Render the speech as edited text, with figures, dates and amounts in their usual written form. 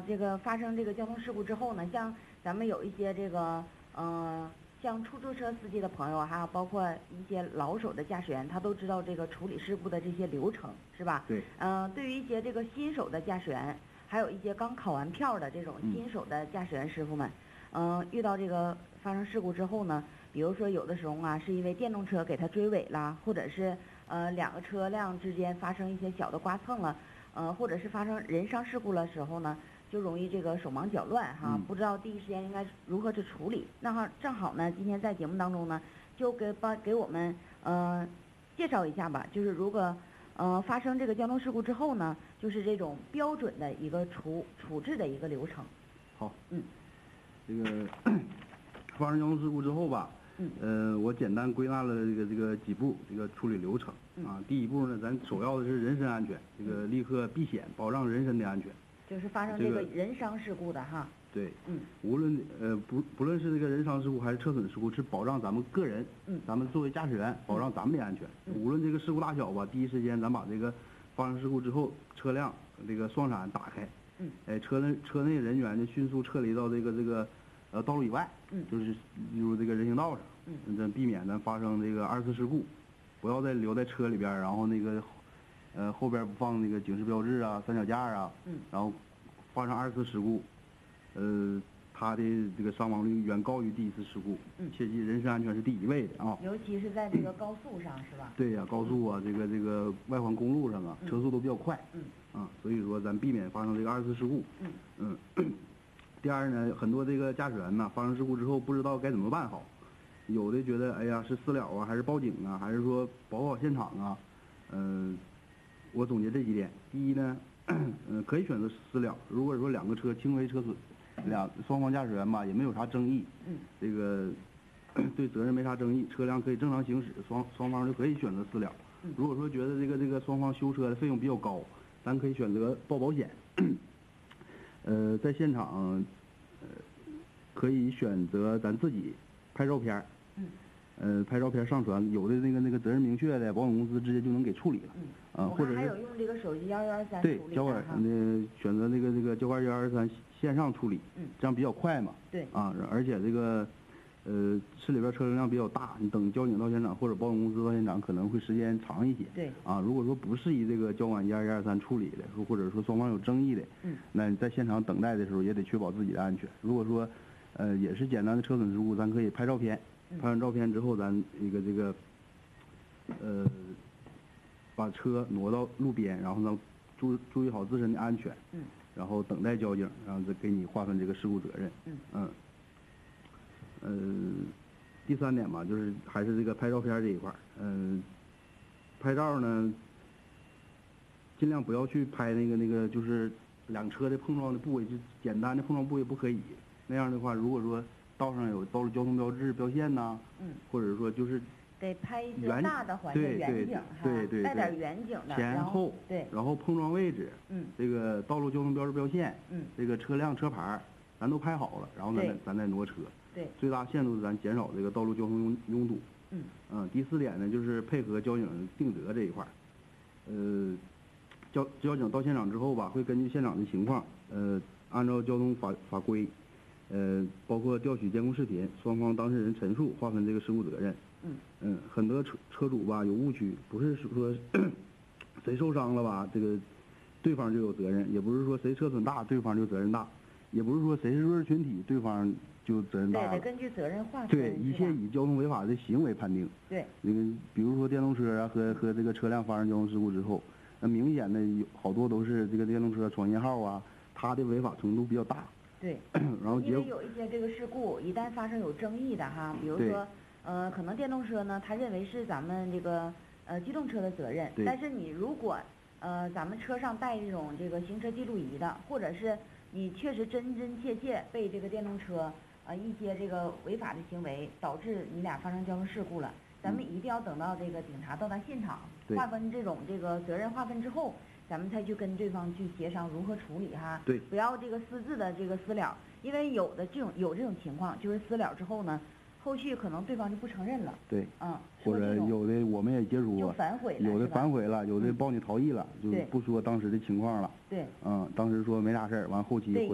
这个发生这个交通事故之后呢，像咱们有一些这个像出租车司机的朋友，还有包括一些老手的驾驶员，他都知道这个处理事故的这些流程，是吧？ 对。 对于一些这个新手的驾驶员，还有一些刚考完票的这种新手的驾驶员师傅们，遇到这个发生事故之后呢，比如说有的时候啊，是因为电动车给他追尾啦，或者是两个车辆之间发生一些小的刮蹭了，或者是发生人伤事故的时候呢，就容易这个手忙脚乱哈，不知道第一时间应该如何去处理。那正好呢，今天在节目当中呢，就给我们介绍一下吧，就是如果发生这个交通事故之后呢，就是这种标准的一个处置的一个流程。 好，这个发生交通事故之后吧，我简单归纳了这个几步这个处理流程啊。第一步呢，咱首要的是人身安全，这个立刻避险，保障人身的安全。 就是发生这个人伤事故的哈。 对，无论不论是这个人伤事故还是车损事故，是保障咱们个人，咱们作为驾驶员保障咱们的安全。无论这个事故大小吧，第一时间咱把这个发生事故之后，车辆这个双闪打开，车内人员就迅速撤离到这个道路以外，就是进入这个人行道上，咱避免咱发生这个二次事故，不要再留在车里边，然后那个后边不放那个警示标志啊、三脚架啊，然后发生二次事故，它的这个伤亡率远高于第一次事故。切记人身安全是第一位的啊。 尤其是在这个高速上，是吧？ 对呀，高速啊，这个外环公路上啊，车速都比较快。所以说咱避免发生这个二次事故。第二呢，很多这个驾驶员呢，发生事故之后不知道该怎么办好，有的觉得哎呀是私了啊，还是报警啊，还是说保护好现场啊？我总结这几点。第一呢，可以选择私了。如果说两个车轻微车损，双方驾驶员吧也没有啥争议，这个对责任没啥争议，车辆可以正常行驶，双方就可以选择私了。如果说觉得这个双方修车的费用比较高，咱可以选择报保险。在现场，可以选择咱自己拍照片，拍照片上传，有的那个责任明确的，保险公司直接就能给处理了。或者还有用这个手机113 对处理交管选择那个交管123线上处理，这样比较快嘛。 对。 而且这个市里边车流量比较大，你等交警到现场或者保险公司到现场可能会时间长一些。 对。 如果说不适宜这个交管123处理的，或者说双方有争议的，那你在现场等待的时候也得确保自己的安全。如果说也是简单的车损事故，咱可以拍照片，拍完照片之后，咱这个把车挪到路边，然后呢注意好自身的安全，然后等待交警，然后再给你划分这个事故责任。第三点吧，就是还是这个拍照片这一块拍照呢，尽量不要去拍那个就是两车的碰撞的部位，就简单的碰撞部位不可以。那样的话，如果说道上有道路交通标志标线呐，或者说就是得拍一些大的环境远景， 对， 带点远景的， 前后，然后碰撞位置，这个道路交通标志标线，这个车辆车牌，咱都拍好了，然后咱再挪车， 对， 最大限度的咱减少这个道路交通拥堵。第四点呢，就是配合交警定责这一块，交警到现场之后吧，会根据现场的情况，按照交通法规，包括调取监控视频，双方当事人陈述，划分这个事故责任。很多车主吧有误区，不是说谁受伤了吧，这个对方就有责任，也不是说谁车损大对方就责任大，也不是说谁是弱势群体对方就责任大了。 对，得根据责任划分。 对，一切以交通违法的行为判定。 对。 那个比如说电动车啊和这个车辆发生交通事故之后，那明显的有好多都是这个电动车闯信号啊，它的违法程度比较大。 对。 然后因为有一些这个事故一旦发生有争议的哈，比如说可能电动车呢，他认为是咱们这个机动车的责任，但是你如果咱们车上带这种这个行车记录仪的，或者是你确实真切被这个电动车一些这个违法的行为导致你俩发生交通事故了，咱们一定要等到这个警察到达现场，划分这个责任划分之后，咱们才去跟对方去协商如何处理哈。 对。 不要这个私自的这个私了，因为有这种情况，就是私了之后呢，后续可能对方就不承认了。 对。或者有的我们也接触过， 就反悔了， 有的反悔了，有的报你逃逸了，就不说当时的情况了。 对。 当时说没啥事儿，完后期。